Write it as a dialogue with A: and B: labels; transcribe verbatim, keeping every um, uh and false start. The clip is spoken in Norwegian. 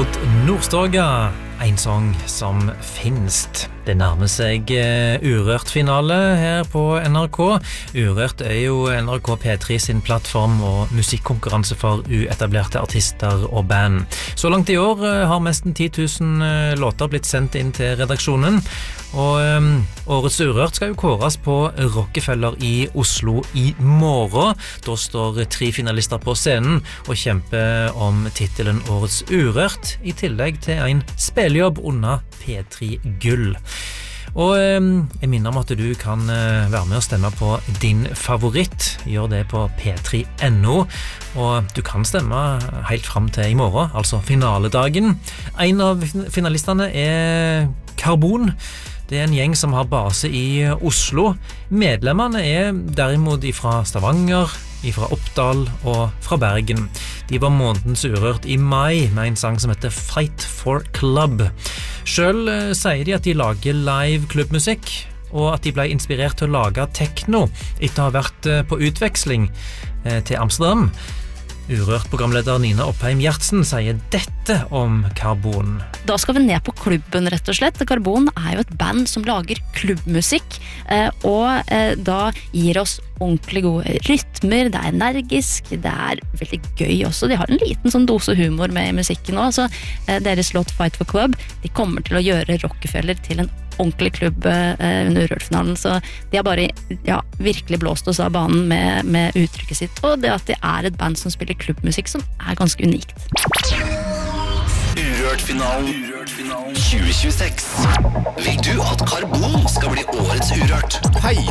A: mot Nordstoga, en sang som finst. Det nærmer seg uh, Urørt-finale her på N R K. Urørt er jo N R K P tre sin plattform og musikkonkurranse for uetablerte artister og band. Så langt i år uh, har nesten ti tusen uh, låter blitt sendt inn til redaksjonen. Og um, årets Urørt skal jo kåres på Rockefeller i Oslo i morgen. Da står tre finalister på scenen og kjemper om titelen Årets Urørt, i tillegg til en spillejobb under P tre Gull. Og um, jeg minner om at du kan uh, være med og stemme på din favoritt. Gjør det på p tre punktum n o, og du kan stemme helt frem til i morgen, altså finaledagen. En av finalistene er Karbon. Det er en gjeng som har base i Oslo. Medlemmene er derimot fra Stavanger, fra Oppdal og fra Bergen. De var månedens Urørt i mai med en sang som heter Fight for Club. Selv eh, sier de at de lager live klubbmusikk, og at de ble inspirert til å lage techno etter å ha vært eh, på utveksling eh, til Amsterdam. Urørt-programleder Nina Oppheim Gjertsen sier dette om Karbon.
B: Da skal vi ned på klubben, rett og slett. Karbon er jo et band som lager klubbmusikk, og da gir oss ordentlig gode rytmer, det er energisk, det er veldig gøy også. De har en liten sånn dose humor med i musikken også, så deres låt Fight for Club, de kommer til å gjøre Rockefeller til en ordentlig klubb under Urørt-finalen, så de har bare ja, virkelig blåst oss av banen med, med uttrykket sitt, og det at de er et band som spiller klubbmusikk som er ganske unikt.
C: Urørt-finalen tjue tjueseks. Vil du at Karbon skal bli årets Urørt?
D: Hei,